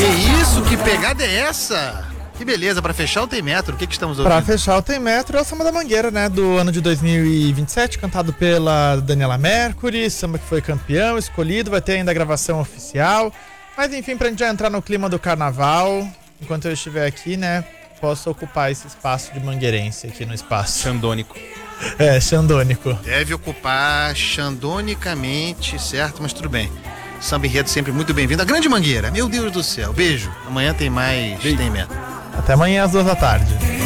Que isso? Que pegada é essa? Que beleza, pra fechar o Tem Metro, o que estamos ouvindo? Pra fechar o Tem Metro é o Samba da Mangueira, né? Do ano de 2027, cantado pela Daniela Mercury, samba que foi campeão, escolhido, vai ter ainda a gravação oficial. Mas enfim, pra gente já entrar no clima do carnaval, enquanto eu estiver aqui, né? Posso ocupar esse espaço de mangueirense aqui no espaço. Xandônico. É, xandônico. Deve ocupar xandonicamente, certo? Mas tudo bem. Samba Enredo sempre muito bem-vindo. A Grande Mangueira, meu Deus do céu. Beijo. Amanhã tem mais Tem Metro. Até amanhã às 2 da tarde.